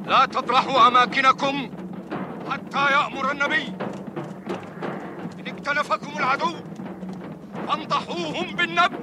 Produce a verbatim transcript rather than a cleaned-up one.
لا تطرحوا أماكنكم حتى يأمر النبي. إن اكتنفكم العدو فانضحوهم بالنبل.